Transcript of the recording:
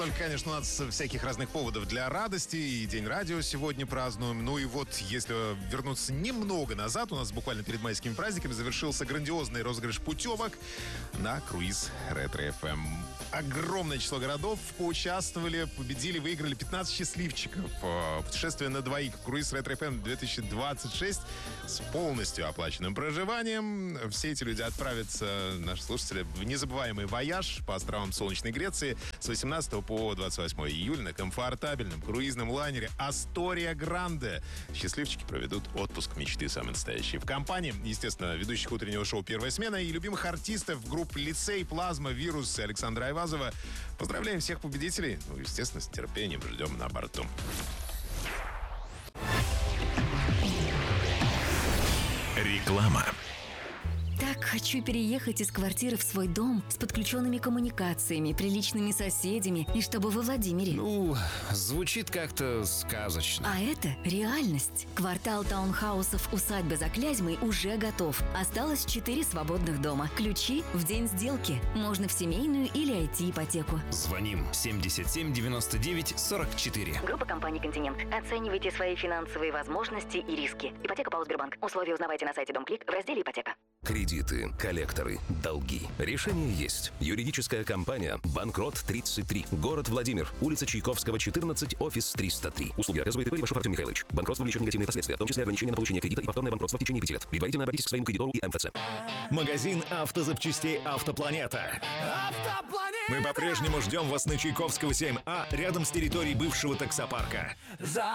Столько, конечно, у нас всяких разных поводов для радости. И День радио сегодня празднуем. Ну и вот, если вернуться немного назад, у нас буквально перед майскими праздниками завершился грандиозный розыгрыш путевок на круиз Ретро-ФМ. Огромное число городов поучаствовали, победили, выиграли 15 счастливчиков. Путешествие на двоих в круиз Ретро-ФМ 2026 с полностью оплаченным проживанием. Все эти люди отправятся, наши слушатели, в незабываемый вояж по островам Солнечной Греции с 18 по 28 июля на комфортабельном круизном лайнере «Астория Гранде». Счастливчики проведут отпуск мечты самый настоящий. В компании, естественно, ведущих утреннего шоу «Первая смена» и любимых артистов групп «Лицей», «Плазма», «Вирус» и Александра Айвазова. Поздравляем всех победителей. Ну, естественно, с терпением ждем на борту. Реклама. Так хочу переехать из квартиры в свой дом с подключенными коммуникациями, приличными соседями и чтобы во Владимире. Ну, звучит как-то сказочно. А это реальность. Квартал таунхаусов «Усадьба за Клязьмой» уже готов. Осталось 4 свободных дома. Ключи в день сделки. Можно в семейную или IT-ипотеку. Звоним 77 99 44. Группа компаний «Континент». Оценивайте свои финансовые возможности и риски. Ипотека ПАО «Сбербанк». Условия узнавайте на сайте Дом Клик в разделе «Ипотека». Кредиты, коллекторы, долги. Решение есть. Юридическая компания «Банкрот 33». Город Владимир. Улица Чайковского, 14, офис 303. Услуги оказывает ИП Левашов Артем Михайлович. Банкротство влечет негативные последствия, в том числе ограничение на получение кредита и повторное банкротство в течение 5 лет. Предварительно обратитесь к своему кредитору и МФЦ. Магазин автозапчастей «Автопланета». Мы по-прежнему ждем вас на Чайковского, 7А, рядом с территорией бывшего таксопарка.